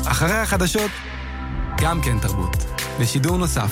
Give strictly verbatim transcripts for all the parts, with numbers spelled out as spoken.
אחרי החדשות, גם כן תרבות. בשידור נוסף.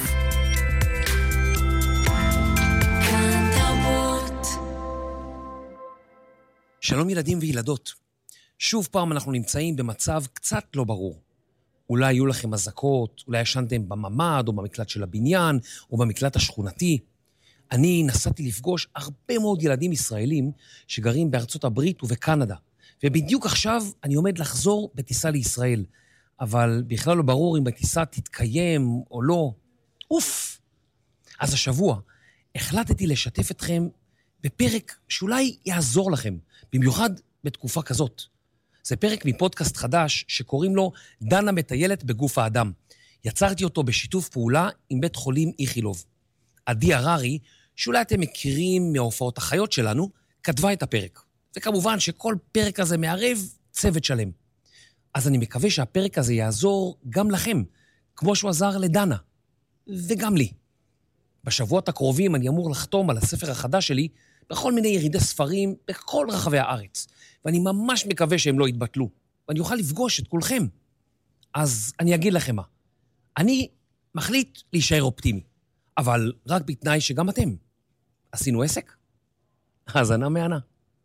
שלום ילדים וילדות. שוב פעם אנחנו נמצאים במצב קצת לא ברור. אולי היו לכם הזקות, אולי ישנתם בממד או במקלט של הבניין או במקלט השכונתי. אני נסעתי לפגוש הרבה מאוד ילדים ישראלים שגרים בארצות הברית ובקנדה. ובדיוק עכשיו אני עומד לחזור בטיסה לישראל. אבל בכלל לא ברור אם הטיסה תתקיים או לא. אוף! אז השבוע החלטתי לשתף אתכם בפרק שאולי יעזור לכם, במיוחד בתקופה כזאת. זה פרק מפודקאסט חדש שקוראים לו דנה מטיילת בגוף האדם. יצרתי אותו בשיתוף פעולה עם בית חולים איכילוב. עדי הררי, שאולי אתם מכירים מההופעות החיות שלנו, כתבה את הפרק. וכמובן שכל פרק הזה מערב צוות שלם. אז אני מקווה שהפרק הזה יעזור גם לכם, כמו שהוא עזר לדנה, וגם לי. בשבועות הקרובים אני אמור לחתום על הספר החדש שלי בכל מיני ירידי ספרים בכל רחבי הארץ, ואני ממש מקווה שהם לא יתבטלו, ואני אוכל לפגוש את כולכם. אז אני אגיד לכם מה, אני מחליט להישאר אופטימי, אבל רק בתנאי שגם אתם. עשינו עסק? האזנה מהנה.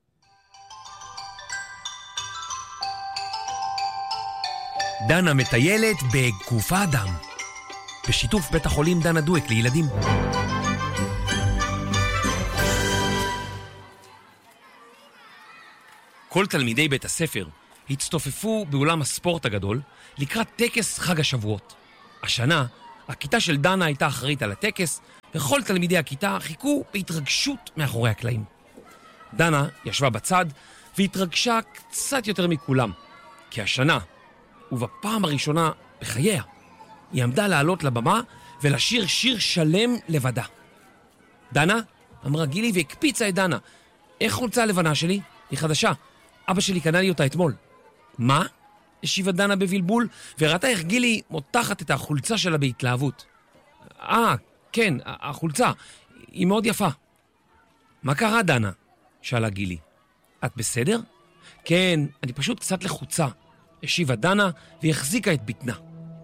דנה מטיילת בגוף האדם, בשיתוף בית החולים דנה דואק לילדים. כל תלמידי בית הספר הצטופפו באולם הספורט הגדול לקראת טקס חג השבועות. השנה, הכיתה של דנה הייתה אחראית על הטקס, וכל תלמידי הכיתה חיכו בהתרגשות מאחורי הקלעים. דנה ישבה בצד והתרגשה קצת יותר מכולם, כי השנה, ובפעם הראשונה בחייה, היא עמדה לעלות לבמה ולשיר שיר שלם לבדה. דנה? אמרה גילי והקפיצה את דנה. איך חולצה הלבנה שלי? היא חדשה. אבא שלי קנה לי אותה אתמול. מה? השיבה דנה בבלבול, וראתה איך גילי מותחת את החולצה שלה בהתלהבות. אה, כן, החולצה. היא מאוד יפה. מה קרה, דנה? שאלה גילי. את בסדר? כן, אני פשוט קצת לחוצה. השיבה דנה והחזיקה את בטנה.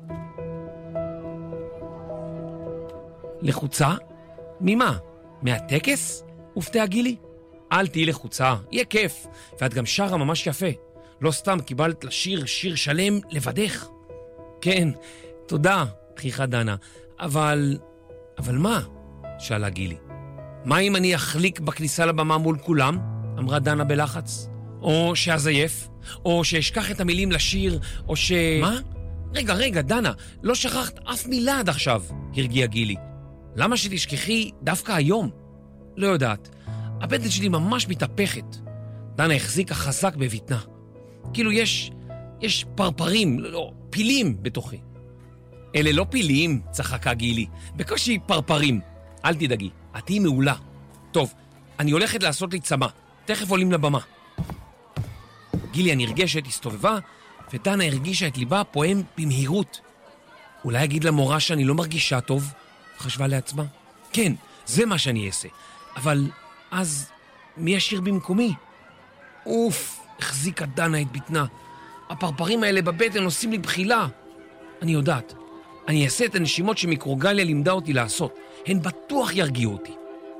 לחוצה? ממה? מהטקס? הופתעה גילי. אל תהי לחוצה, יהיה כיף, ואת גם שרה ממש יפה. לא סתם קיבלת לשיר שיר שלם לבדך. כן, תודה, חיכה דנה. אבל... אבל מה? שאלה גילי. מה אם אני אחליק בכניסה לבמה מול כולם? אמרה דנה בלחץ. או שאזייף, או שאשכח את המילים לשיר, או ש... מה? רגע, רגע, דנה, לא שכחת אף מילה עד עכשיו, הרגיעה גילי. למה שתשכחי דווקא היום? לא יודעת. הבטן שלי ממש מתהפכת. דנה החזיקה חזק בבטנה. כאילו יש, יש פרפרים, לא, פילים בתוכי. אלה לא פילים, צחקה גילי. בקושי פרפרים. אל תדאגי, את תהיי מעולה. טוב, אני הולכת לעשות לי צמה. תכף עולים לבמה. גילי הנרגשת הסתובבה, ודנה הרגישה את ליבה פועם במהירות. אולי אגיד למורה שאני לא מרגישה טוב? חשבה לעצמה. כן, זה מה שאני אעשה. אבל אז מי ישיר במקומי? אוף, החזיקה דנה את בטנה. הפרפרים האלה בבטן עושים לי בחילה. אני יודעת. אני אעשה את הנשימות שמיקרוגליה לימדה אותי לעשות. הן בטוח ירגיעו אותי.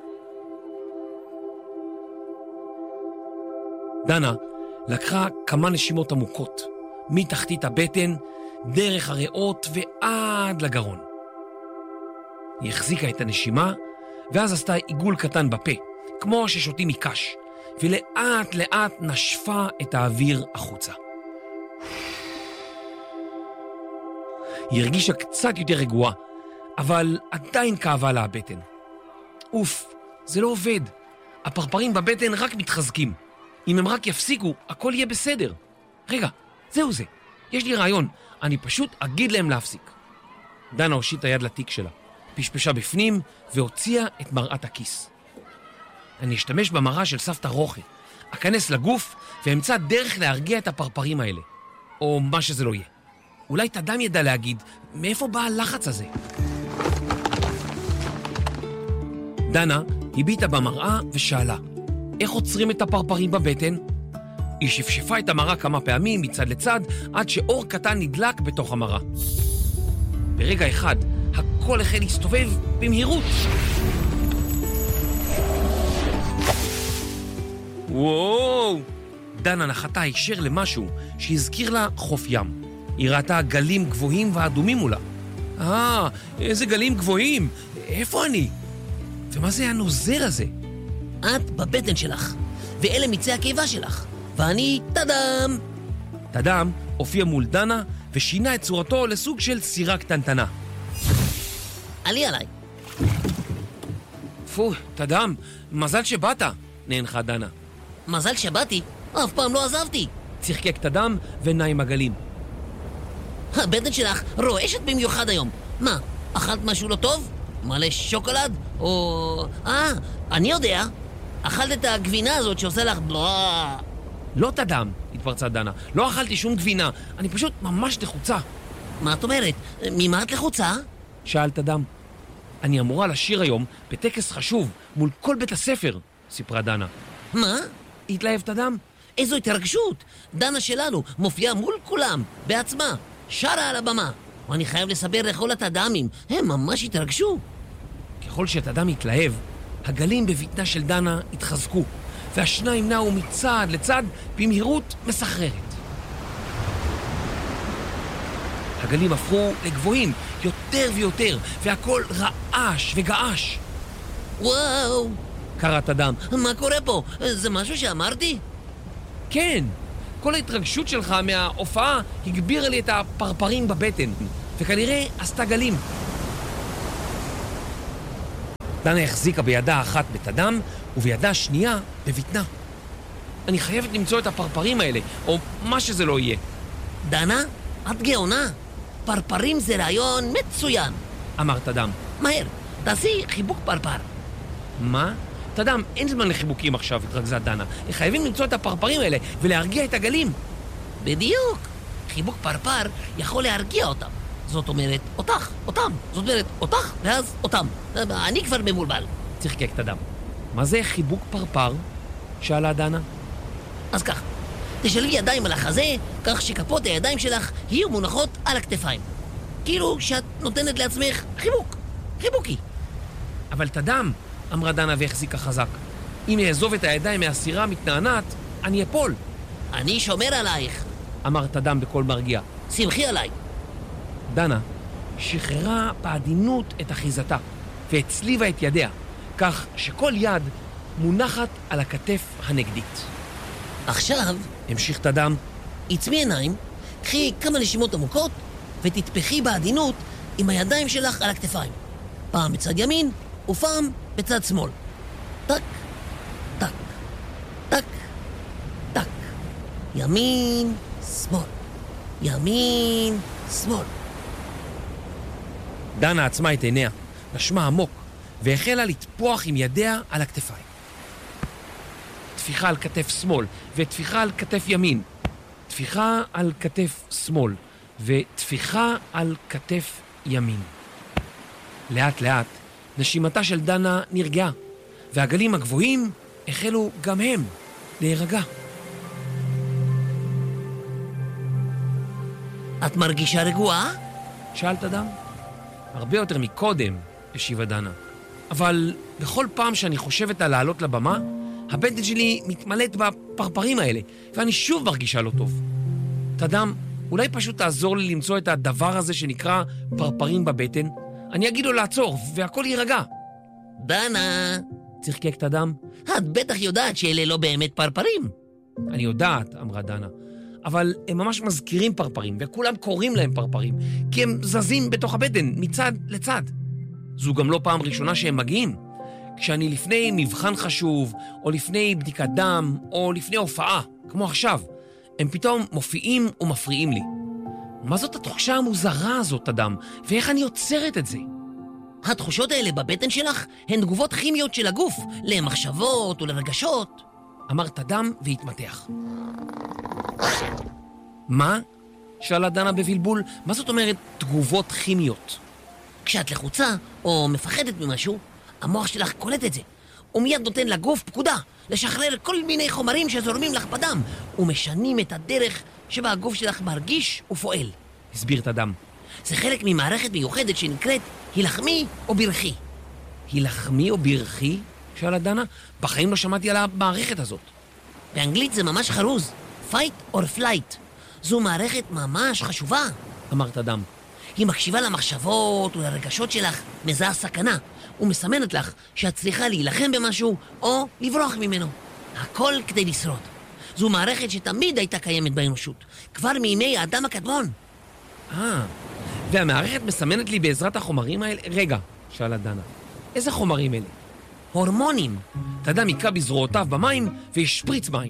דנה לקחה כמה נשימות עמוקות, מתחתית הבטן, דרך הריאות ועד לגרון. היא החזיקה את הנשימה, ואז עשתה עיגול קטן בפה, כמו ששותים מקש, ולאט לאט נשפה את האוויר החוצה. היא הרגישה קצת יותר רגועה, אבל עדיין כאבה לה הבטן. אוף, זה לא עובד. הפרפרים בבטן רק מתחזקים. אם הם רק יפסיקו, הכל יהיה בסדר. רגע, זהו זה. יש לי רעיון. אני פשוט אגיד להם להפסיק. דנה הושיטה יד לתיק שלה, פשפשה בפנים והוציאה את מראת הכיס. אני אשתמש במראה של סבתא רוחי. אכנס לגוף ואמצא דרך להרגיע את הפרפרים האלה. או מה שזה לא יהיה. אולי תדם ידע להגיד מאיפה בא הלחץ הזה. דנה הביטה במראה ושאלה, איך עוצרים את הפרפרים בבטן? היא שפשפה את המראה כמה פעמים מצד לצד, עד שאור קטן נדלק בתוך המראה. ברגע אחד, הכל החל להסתובב במהירות. וואו! דנה נחתה הישר למשהו שהזכיר לה חוף ים. היא ראתה גלים גבוהים ואדומים מולה. אה, איזה גלים גבוהים! איפה אני? ומה זה הנוזר הזה? את בבטן שלך, ואלה מיצי הקיבה שלך, ואני תדם. תדם הופיע מול דנה ושינה את צורתו לסוג של סירה קטנטנה. עלי עליי. פו, תדם, מזל שבאת, נענחה דנה. מזל שבאתי, אף פעם לא עזבתי. צחקק תדם ונע עם הגלים. הבטן שלך רועשת במיוחד היום. מה, אכלת משהו לא טוב? מלא שוקולד? או... אה, אני יודע. אכלת את הגבינה הזאת שעושה לך בלאה. לא תדם, התפרצה דנה. לא אכלתי שום גבינה, אני פשוט ממש לחוצה. מה את אומרת? ממה את לחוצה? שאל תדם. אני אמורה לשיר היום בטקס חשוב מול כל בית הספר, סיפרה דנה. מה? התלהב תדם? איזו התרגשות. דנה שלנו מופיעה מול כולם, בעצמה, שרה על הבמה. ואני חייב לספר לכל התדמים, הם ממש התרגשו. ככל שתדם התלהב, הגלים בבטנה של דנה התחזקו, והשניים נעו מצד לצד במהירות מסחררת. הגלים הפכו לגבוהים יותר ויותר, והכל רעש וגעש. וואו! קרא תדם. מה קורה פה? זה משהו שאמרתי? כן, כל ההתרגשות שלך מההופעה הגבירה לי את הפרפרים בבטן, וכנראה עשתה גלים. דנה החזיקה בידה אחת בתדם, ובידה השנייה בבטנה. אני חייבת למצוא את הפרפרים האלה, או מה שזה לא יהיה. דנה, את גאונה. פרפרים זה רעיון מצוין. אמר תדם. מהר, תעשי חיבוק פרפר. מה? תדם, אין זמן לחיבוקים עכשיו, התרכזה דנה. חייבים למצוא את הפרפרים האלה ולהרגיע את הגלים. בדיוק. חיבוק פרפר יכול להרגיע אותם. זאת אומרת, אותך, אותם. זאת אומרת, אותך, ואז אותם. אני כבר ממולבל. צחקק תדם. מה זה חיבוק פרפר? שאלה דנה. אז כך, תשלבי ידיים על החזה, כך שכפות הידיים שלך יהיו מונחות על הכתפיים. כאילו שאת נותנת לעצמך חיבוק. חיבוקי. אבל תדם, אמרה דנה והחזיקה חזק. אם יעזוב את הידיים מהסירה מתנענת, אני אפול. אני שומר עלייך, אמר תדם בקול מרגיע. שמחי עליי. דנה שחררה בעדינות את אחיזתה והצליבה את ידיה, כך שכל יד מונחת על הכתף הנגדית. עכשיו, המשיך תדם, עצמי עיניים, קחי כמה נשימות עמוקות ותתפחי בעדינות עם הידיים שלך על הכתפיים. פעם בצד ימין ופעם בצד שמאל. טק, טק, טק, טק. ימין, שמאל. ימין, שמאל. דנה עצמה את עיניה, נשמה עמוק, והחלה לטפוח עם ידיה על הכתפיים. תפיחה על כתף שמאל, ותפיחה על כתף ימין. תפיחה על כתף שמאל, ותפיחה על כתף ימין. לאט לאט, נשימתה של דנה נרגעה, והגלים הגבוהים החלו גם הם להירגע. את מרגישה רגועה? שאלת דם? הרבה יותר מקודם, השיבה דנה. אבל בכל פעם שאני חושבת על לעלות לבמה, הבטן שלי מתמלאת בפרפרים האלה, ואני שוב מרגישה לא טוב. תדם, אולי פשוט תעזור לי למצוא את הדבר הזה שנקרא פרפרים בבטן? אני אגיד לו לעצור, והכל יירגע. דנה, צחקק תדם. את בטח יודעת שאלה לא באמת פרפרים. אני יודעת, אמרה דנה, אבל הם ממש מזכירים פרפרים, וכולם קוראים להם פרפרים, כי הם זזים בתוך הבטן, מצד לצד. זו גם לא פעם ראשונה שהם מגיעים. כשאני לפני מבחן חשוב, או לפני בדיקת דם, או לפני הופעה, כמו עכשיו, הם פתאום מופיעים ומפריעים לי. מה זאת התחושה המוזרה הזאת, אדם? ואיך אני יוצרת את זה? התחושות האלה בבטן שלך הן תגובות כימיות של הגוף, למחשבות ולרגשות. אמרת דם והתמתח. מה? שאלה דנה בבלבול. מה זאת אומרת תגובות כימיות? כשאת לחוצה או מפחדת ממשהו, המוח שלך קולט את זה. הוא מיד נותן לגוף פקודה לשחרר כל מיני חומרים שזורמים לך בדם ומשנים את הדרך שבה הגוף שלך מרגיש ופועל. הסביר את הדם. זה חלק ממערכת מיוחדת שנקראת הילחמי או ברכי. הילחמי או ברכי? שאלה דנה. בחיים לא שמעתי על המערכת הזאת. באנגלית זה ממש חרוז. fight or flight. זו מערכת ממש חשובה. אמרת דם. היא מקשיבה למחשבות ולרגשות שלך, מזהה סכנה, ומסמנת לך שאת צריכה להילחם במשהו או לברוח ממנו. הכל כדי לשרוד. זו מערכת שתמיד הייתה קיימת באנושות, כבר מימי האדם הקדמון. אה, והמערכת מסמנת לי בעזרת החומרים האלה? רגע, שאלה דנה. איזה חומרים אלה? הורמונים. תדם יקע בזרועותיו במים וישפריץ מים.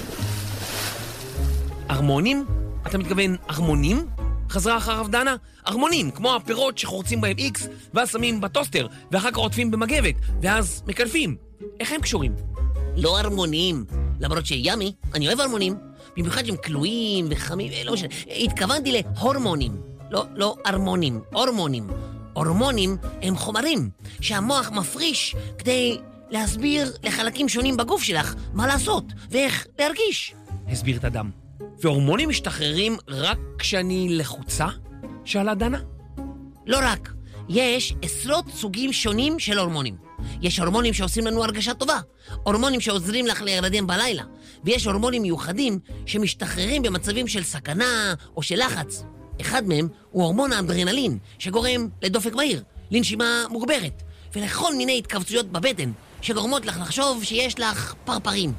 הרמונים? אתה מתכוון הרמונים? חזרה אחריו דנה? הרמונים, כמו הפירות שחורצים בהם איקס, ואז שמים בטוסטר, ואחר כך עוטפים במגבת, ואז מקלפים. איך הם קשורים? לא הרמונים. למרות שימי, אני אוהב הרמונים. במיוחד שהם כלואים וחמים, לא משנה. התכוונתי להורמונים. לא, לא הרמונים, הורמונים. הורמונים הם חומרים שהמוח מפריש כדי להסביר לחלקים שונים בגוף שלך מה לעשות ואיך להרגיש. הסביר את הדם. והורמונים משתחררים רק כשאני לחוצה? שאלה דנה. לא רק. יש עשרות סוגים שונים של הורמונים. יש הורמונים שעושים לנו הרגשה טובה, הורמונים שעוזרים לך להירדם בלילה, ויש הורמונים מיוחדים שמשתחררים במצבים של סכנה או של לחץ. אחד מהם הוא הורמון האדרנלין, שגורם לדופק מהיר, לנשימה מוגברת, ולכל מיני התכווצויות בבטן, שגורמות לך לחשוב שיש לך פרפרים.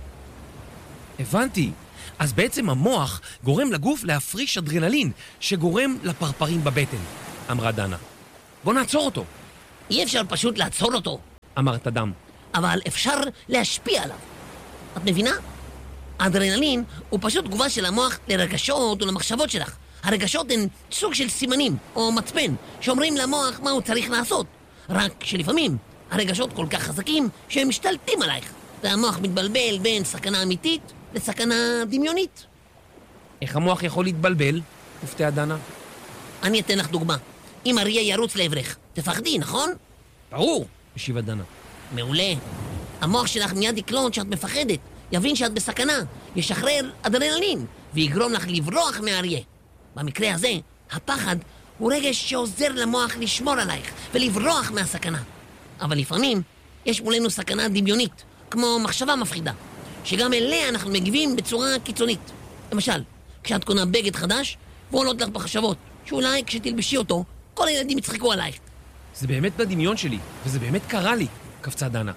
הבנתי. אז בעצם המוח גורם לגוף להפריש אדרנלין, שגורם לפרפרים בבטן, אמרה דנה. בוא נעצור אותו. אי אפשר פשוט לעצור אותו, אמרת דם. אבל אפשר להשפיע עליו. את מבינה? האדרנלין הוא פשוט תגובה של המוח לרגשות ולמחשבות שלך. הרגשות הן סוג של סימנים או מצפן שאומרים למוח מה הוא צריך לעשות. רק שלפעמים הרגשות כל כך חזקים שהם משתלטים עלייך, והמוח מתבלבל בין סכנה אמיתית לסכנה דמיונית. איך המוח יכול להתבלבל? הופתעה דנה. אני אתן לך דוגמה. אם אריה ירוץ לעברך, תפחדי, נכון? ברור, השיבה דנה. מעולה. המוח שלך מיד יקלוט שאת מפחדת, יבין שאת בסכנה, ישחרר אדרנלין ויגרום לך לברוח מהאריה. במקרה הזה, הפחד הוא רגש שעוזר למוח לשמור עלייך ולברוח מהסכנה. אבל לפעמים יש מולנו סכנה דמיונית, כמו מחשבה מפחידה, שגם אליה אנחנו מגיבים בצורה קיצונית. למשל, כשאת קונה בגד חדש, ועולות לך בחשבות, שאולי כשתלבשי אותו, כל הילדים יצחקו עלייך. זה באמת בדמיון שלי, וזה באמת קרה לי, קפצה דנה.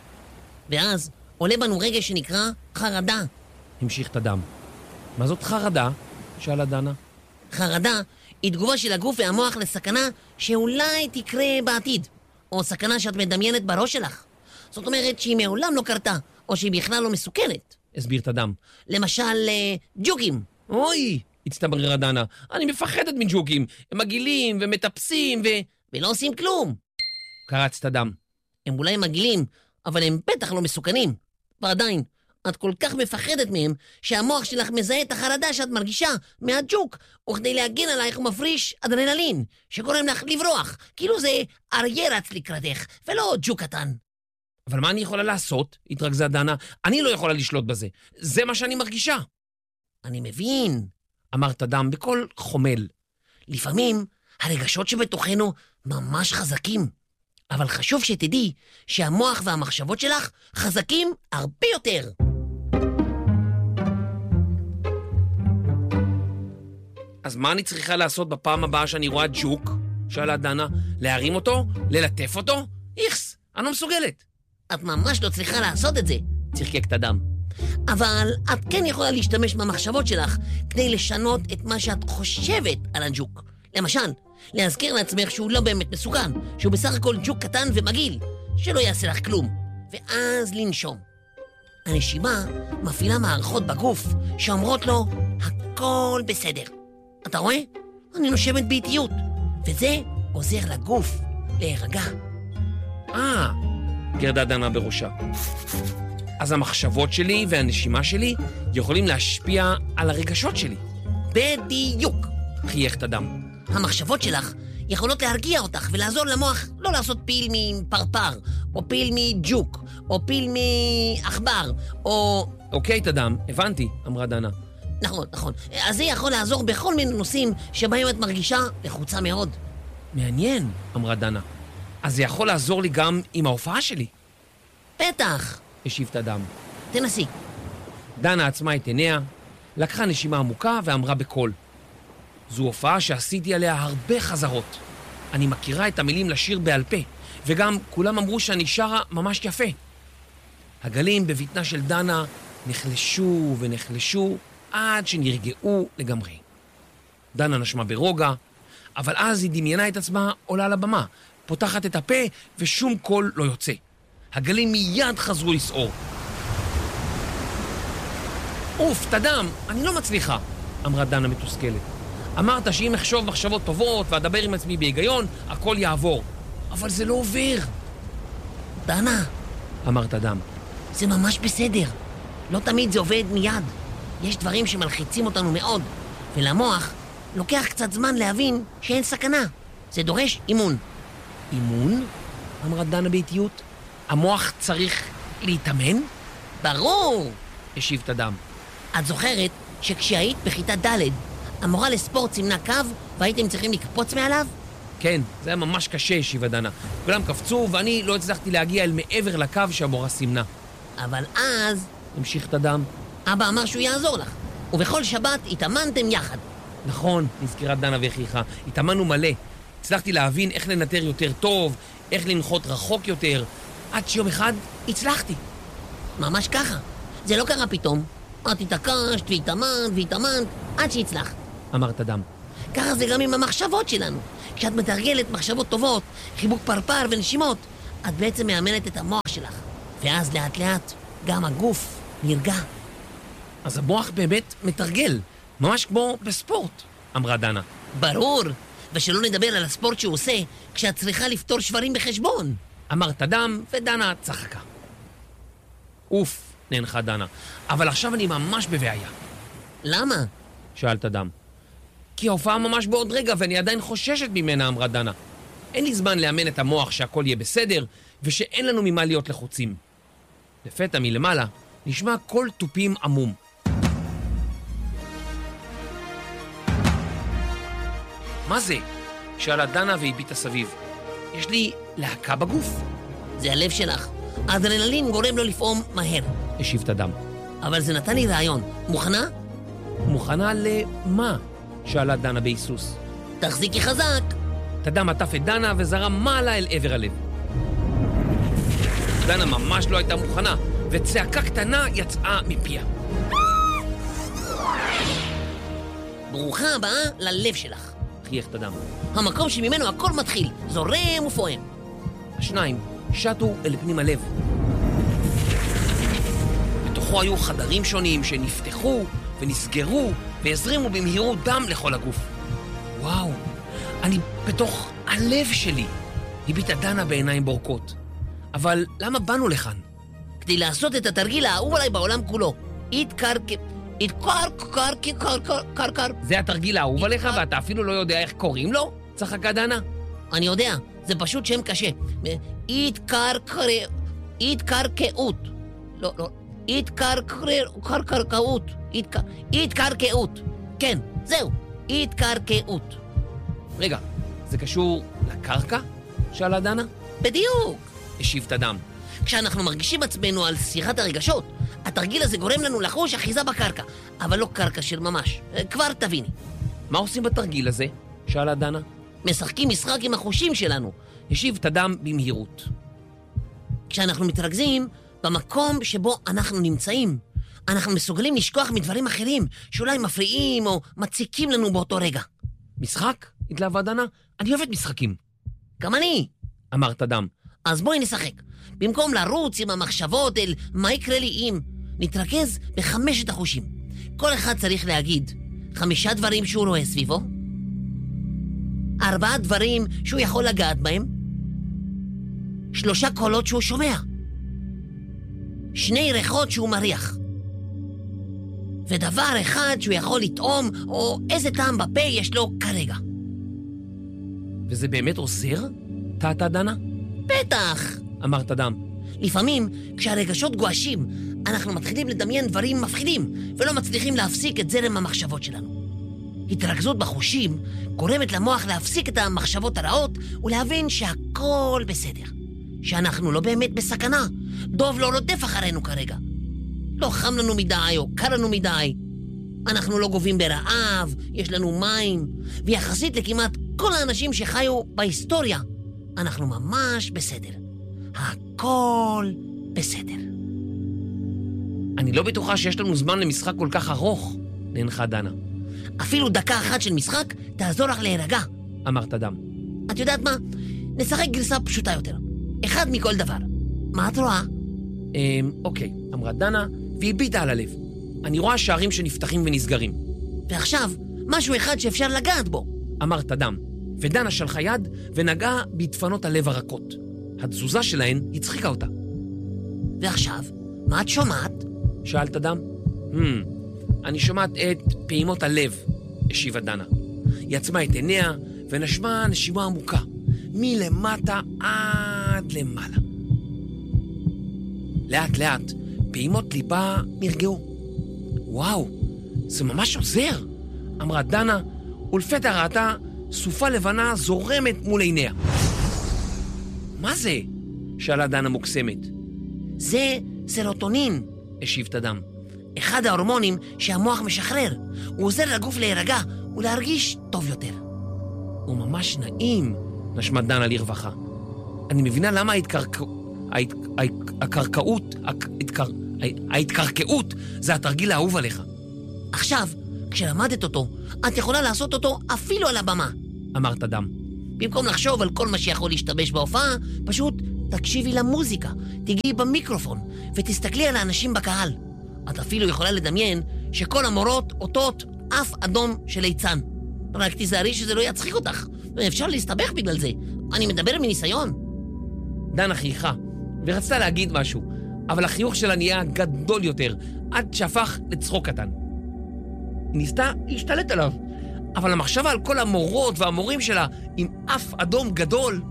ואז עולה בנו רגש שנקרא חרדה. המשיך את הדם. מה זאת חרדה? שאלה דנה. חרדה היא תגובה של הגוף והמוח לסכנה שאולי תקרה בעתיד, או סכנה שאת מדמיינת בראש שלך. זאת אומרת שהיא מעולם לא קרתה, או שהיא בכלל לא מסוכנת. הסביר את הדם. למשל, ג'וקים. אוי, הצטבררה דנה, אני מפחדת מג'וקים. הם מגעילים ומטפסים ו... ולא עושים כלום. קרץ את הדם. הם אולי מגעילים, אבל הם בטח לא מסוכנים. ועדיין, את כל כך מפחדת מהם, שהמוח שלך מזהה את החרדה שאת מרגישה מהג'וק, וכדי להגן עלייך הוא מפריש אדרנלין, שגורם לך לברוח, כאילו זה אריה רץ לקראתך, ולא ג'וק קטן. אבל מה אני יכולה לעשות? התרכזה דנה. אני לא יכולה לשלוט בזה. זה מה שאני מרגישה. אני מבין, אמרת דם בקול חומל. לפעמים הרגשות שבתוכנו ממש חזקים, אבל חשוב שתדעי שהמוח והמחשבות שלך חזקים הרבה יותר. אז מה אני צריכה לעשות בפעם הבאה שאני רואה ג'וק? שאלה דנה. להרים אותו? ללטף אותו? איכס, אני לא מסוגלת. את ממש לא צריכה לעשות את זה, צחקק את הדם. אבל את כן יכולה להשתמש במחשבות שלך כדי לשנות את מה שאת חושבת על הג'וק. למשל, להזכיר לעצמך שהוא לא באמת מסוכן, שהוא בסך הכל ג'וק קטן ומגעיל, שלא יעשה לך כלום, ואז לנשום. הנשימה מפעילה מערכות בגוף שאומרות לו, הכל בסדר. אתה רואה? אני נושמת באיטיות, וזה עוזר לגוף להירגע. אה, גרדה דנה בראשה. אז המחשבות שלי והנשימה שלי יכולים להשפיע על הרגשות שלי. בדיוק. חייך את הדם. המחשבות שלך יכולות להרגיע אותך ולעזור למוח לא לעשות פיל מפרפר, או פיל מג'וק, או פיל מעכבר, או... אוקיי, תדם, הבנתי, אמרה דנה. נכון, נכון. אז זה יכול לעזור בכל מיני נושאים שבהם את מרגישה לחוצה מאוד. מעניין, אמרה דנה. אז זה יכול לעזור לי גם עם ההופעה שלי? בטח. השיב תדם. תנסי. דנה עצמה את עיניה, לקחה נשימה עמוקה ואמרה בקול. זו הופעה שעשיתי עליה הרבה חזרות. אני מכירה את המילים לשיר בעל פה, וגם כולם אמרו שאני שרה ממש יפה. הגלים בבטנה של דנה נחלשו ונחלשו עד שנרגעו לגמרי. דנה נשמה ברוגע, אבל אז היא דמיינה את עצמה עולה לבמה, פותחת את הפה ושום קול לא יוצא. הגלים מיד חזרו לסעור. אוף, תדם, אני לא מצליחה, אמרה דנה מתוסכלת. אמרת שאם אחשוב מחשבות טובות ואדבר עם עצמי בהיגיון, הכל יעבור. אבל זה לא עובר. דנה, אמרת דם. זה ממש בסדר. לא תמיד זה עובד מיד. יש דברים שמלחיצים אותנו מאוד, ולמוח לוקח קצת זמן להבין שאין סכנה. זה דורש אימון. אימון? אמרה דנה באיטיות. המוח צריך להתאמן? ברור! השיב תדם. את זוכרת שכשהיית בכיתה ד' המורה לספורט סימנה קו והייתם צריכים לקפוץ מעליו? כן, זה היה ממש קשה, השיבה דנה. כולם קפצו ואני לא הצלחתי להגיע אל מעבר לקו שהמורה סימנה. אבל אז... המשיך תדם. אבא אמר שהוא יעזור לך, ובכל שבת התאמנתם יחד. נכון, נזכרה דנה והכריחה. התאמנו מלא. הצלחתי להבין איך לנטר יותר טוב, איך לנחות רחוק יותר, עד שיום אחד הצלחתי. ממש ככה. זה לא קרה פתאום. את התעקשת והתאמנת והתאמנת עד שהצלחת. אמרת דם. ככה זה גם עם המחשבות שלנו. כשאת מתרגלת מחשבות טובות, חיבוק פרפר ונשימות, את בעצם מאמנת את המוח שלך. ואז לאט לאט גם הגוף נרגע. אז המוח באמת מתרגל, ממש כמו בספורט, אמרה דנה. ברור, ושלא נדבר על הספורט שהוא עושה כשאת צריכה לפתור שברים בחשבון. אמרת דם ודנה צחקה. אוף, נענחה דנה, אבל עכשיו אני ממש בבעיה. למה? שאלת דם. כי ההופעה ממש בעוד רגע ואני עדיין חוששת ממנה, אמרה דנה. אין לי זמן לאמן את המוח שהכל יהיה בסדר ושאין לנו ממה להיות לחוצים. לפתע מלמעלה נשמע קול טופים עמום. מה זה? שאלה דנה והביטה סביב. יש לי להקה בגוף. זה הלב שלך. האדרנלין גורם לו לפעום מהר. השיב תדם. אבל זה נתן לי רעיון. מוכנה? מוכנה למה? שאלה דנה בהיסוס. תחזיקי חזק. תדם עטף את דנה וזרם מעלה אל עבר הלב. דנה ממש לא הייתה מוכנה, וצעקה קטנה יצאה מפיה. ברוכה הבאה ללב שלך. חייך תדם. המקום שממנו הכל מתחיל, זורם ופועם. השניים שטו אל פנים הלב. בתוכו היו חדרים שונים שנפתחו ונסגרו והזרימו במהירות דם לכל הגוף. וואו, אני בתוך הלב שלי. הביטה דנה בעיניים בורקות. אבל למה באנו לכאן? כדי לעשות את התרגיל האהוב עליי בעולם כולו. איתקר... איתקר... קר... קר... קר... קר... קר... זה התרגיל האהוב עליך ואתה אפילו לא יודע איך קוראים לו? צחקה דנה. אני יודע, זה פשוט שם קשה. איתקר... קר... איתקר קאות. לא, לא. איתקר... קר... קר... קאות. איתקר קאות. כן, זהו. איתקר קאות. רגע, זה קשור לקרקע? שאלה דנה. בדיוק. השיב תדם. כשאנחנו מרגישים עצמנו על סירת הרגשות, התרגיל הזה גורם לנו לחוש אחיזה בקרקע, אבל לא קרקע של ממש. כבר תביני. מה עושים בתרגיל הזה? שאלה דנה. משחקים משחק עם החושים שלנו. השיב תדם במהירות. כשאנחנו מתרכזים במקום שבו אנחנו נמצאים, אנחנו מסוגלים לשכוח מדברים אחרים שאולי מפריעים או מציקים לנו באותו רגע. משחק? התלהבה דנה. אני אוהבת משחקים. גם אני. אמר תדם. אז בואי נשחק. במקום לרוץ עם המחשבות אל מה יקרה לי אם, נתרכז בחמשת החושים. כל אחד צריך להגיד חמישה דברים שהוא רואה סביבו, ארבעה דברים שהוא יכול לגעת בהם, שלושה קולות שהוא שומע, שני ריחות שהוא מריח, ודבר אחד שהוא יכול לטעום או איזה טעם בפה יש לו כרגע. וזה באמת עוזר? טעתה דנה? בטח. אמרת דם. לפעמים, כשהרגשות גועשים, אנחנו מתחילים לדמיין דברים מפחידים, ולא מצליחים להפסיק את זרם המחשבות שלנו. התרכזות בחושים גורמת למוח להפסיק את המחשבות הרעות ולהבין שהכל בסדר. שאנחנו לא באמת בסכנה. דוב לא רודף אחרינו כרגע. לא חם לנו מדי או קר לנו מדי. אנחנו לא גובים ברעב, יש לנו מים, ויחסית לכמעט כל האנשים שחיו בהיסטוריה, אנחנו ממש בסדר. הכל בסדר. אני לא בטוחה שיש לנו זמן למשחק כל כך ארוך, ננחה דנה. אפילו דקה אחת של משחק תעזור לך להירגע, אמרת דם. את יודעת מה? נשחק גרסה פשוטה יותר. אחד מכל דבר. מה את רואה? אמ, אוקיי, אמרה דנה, והיא ביטה על הלב. אני רואה שערים שנפתחים ונסגרים. ועכשיו, משהו אחד שאפשר לגעת בו. אמרת דם, ודנה שלחה יד ונגעה בדפנות הלב הרכות. התזוזה שלהן הצחיקה אותה. ועכשיו, מה את שומעת? שאלת דם. Hmm, אני שומעת את פעימות הלב, השיבה דנה. היא עצמה את עיניה ונשמה נשימה עמוקה, מלמטה עד למעלה. לאט לאט, פעימות ליבה נרגעו. וואו, זה ממש עוזר, אמרה דנה, ולפתע ראתה סופה לבנה זורמת מול עיניה. מה זה? שאלה דנה מוקסמת. זה סרוטונין, השיב דם. אחד ההורמונים שהמוח משחרר. הוא עוזר לגוף להירגע ולהרגיש טוב יותר. הוא ממש נעים, נשמה דנה לרווחה. אני מבינה למה ההתקרקעות, ההתקרקעות זה התרגיל האהוב עליך. עכשיו, כשלמדת אותו, את יכולה לעשות אותו אפילו על הבמה, אמרת דם. במקום לחשוב על כל מה שיכול להשתבש בהופעה, פשוט תקשיבי למוזיקה, תגיעי במיקרופון ותסתכלי על האנשים בקהל. את אפילו יכולה לדמיין שכל המורות אותות אף אדום של ליצן. רק תיזהרי שזה לא יצחיק אותך, ואפשר להסתבך בגלל זה. אני מדבר מניסיון. דנה חייכה ורצתה להגיד משהו, אבל החיוך שלה נהיה גדול יותר, עד שהפך לצחוק קטן. היא ניסתה להשתלט עליו, אבל המחשבה על כל המורות והמורים שלה עם אף אדום גדול...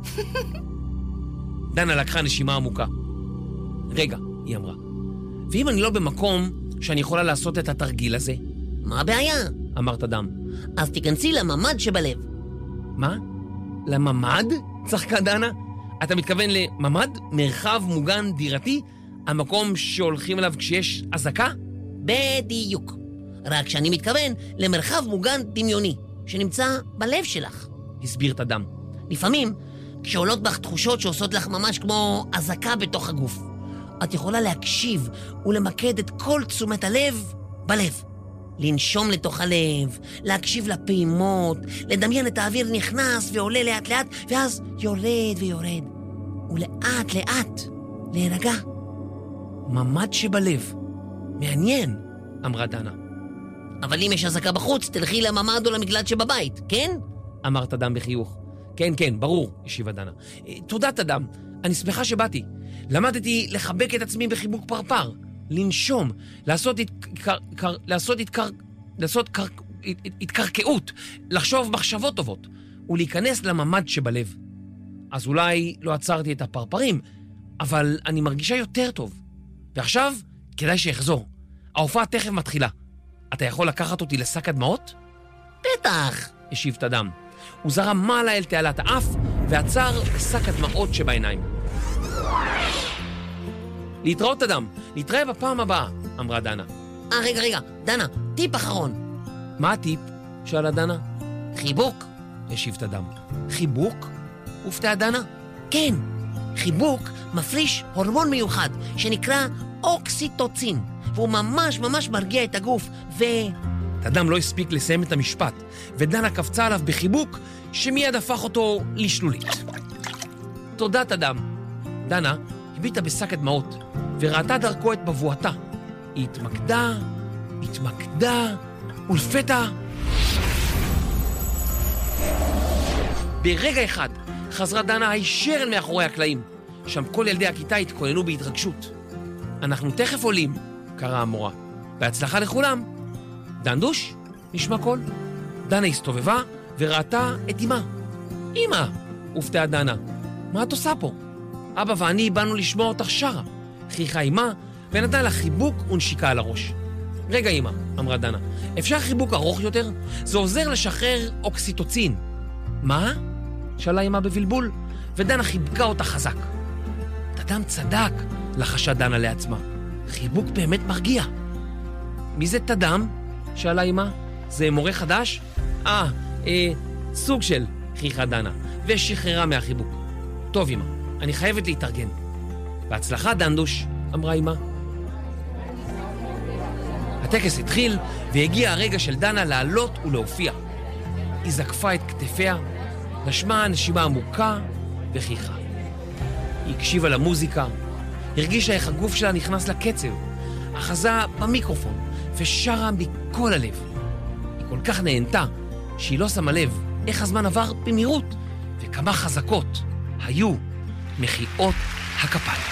דנה לקחה נשימה עמוקה. רגע, היא אמרה, ואם אני לא במקום שאני יכולה לעשות את התרגיל הזה? מה הבעיה? אמרת דם. אז תיכנסי לממד שבלב. מה? לממד? צחקה דנה? אתה מתכוון לממד? מרחב מוגן דירתי? המקום שהולכים אליו כשיש אזעקה? בדיוק. רק שאני מתכוון למרחב מוגן דמיוני, שנמצא בלב שלך. הסביר את הדם. לפעמים, כשעולות בך תחושות שעושות לך ממש כמו אזעקה בתוך הגוף, את יכולה להקשיב ולמקד את כל תשומת הלב בלב. לנשום לתוך הלב, להקשיב לפעימות, לדמיין את האוויר נכנס ועולה לאט לאט, ואז יורד ויורד. ולאט לאט להירגע. ממד שבלב. מעניין, אמרה דנה. אבל אם יש אזעקה בחוץ, תלכי לממד או למקלט שבבית, כן? אמרת דם בחיוך. כן, כן, ברור, השיבה דנה. תודה, תדם, אני שמחה שבאתי. למדתי לחבק את עצמי בחיבוק פרפר, לנשום, לעשות התקר... קר... לעשות התקר... לעשות קר... התקרקעות, לחשוב מחשבות טובות, ולהיכנס לממד שבלב. אז אולי לא עצרתי את הפרפרים, אבל אני מרגישה יותר טוב. ועכשיו, כדאי שיחזור. ההופעה תכף מתחילה. אתה יכול לקחת אותי לשק הדמעות? בטח, השיב תדם. הוא זרם מעלה אל תעלת האף ועצר בשק הדמעות שבעיניים. להתראות אדם, נתראה בפעם הבאה, אמרה דנה. אה, רגע, רגע, דנה, טיפ אחרון. מה הטיפ? שאלה דנה. חיבוק, השיב תדם. חיבוק? הופתעה דנה. כן, חיבוק מפריש הורמון מיוחד שנקרא אוקסיטוצין, והוא ממש ממש מרגיע את הגוף, ו... תדם לא הספיק לסיים את המשפט, ודנה קפצה עליו בחיבוק שמיד הפך אותו לשלולית. תודה תדם. דנה הביטה בשק הדמעות וראתה דרכו את מבועתה. היא התמקדה, התמקדה, ולפתע... ברגע אחד חזרה דנה הישר אל מאחורי הקלעים. שם כל ילדי הכיתה התכוננו בהתרגשות. אנחנו תכף עולים, קראה המורה. בהצלחה לכולם. דנדוש, נשמע קול. דנה הסתובבה וראתה את אמא. אמא, הופתעה דנה. מה את עושה פה? אבא ואני באנו לשמוע אותך שרה. חייכה אמא, ונתנה לה חיבוק ונשיקה על הראש. רגע אמא, אמרה דנה, אפשר חיבוק ארוך יותר? זה עוזר לשחרר אוקסיטוצין. מה? שאלה אמא בבלבול, ודנה חיבקה אותה חזק. תדם צדק, לחשה דנה לעצמה. חיבוק באמת מרגיע. מי זה תדם? שאלה אמא. זה מורה חדש? אה, אה, סוג של, חייכה דנה, ושחררה מהחיבוק. טוב אמא, אני חייבת להתארגן. בהצלחה דנדוש, אמרה אמא. הטקס התחיל, והגיע הרגע של דנה לעלות ולהופיע. היא זקפה את כתפיה, נשמה נשימה עמוקה וחייכה. היא הקשיבה למוזיקה, הרגישה איך הגוף שלה נכנס לקצב, אחזה במיקרופון ושרה מכל הלב. היא כל כך נהנתה שהיא לא שמה לב איך הזמן עבר במהירות וכמה חזקות היו מחיאות הכפיים.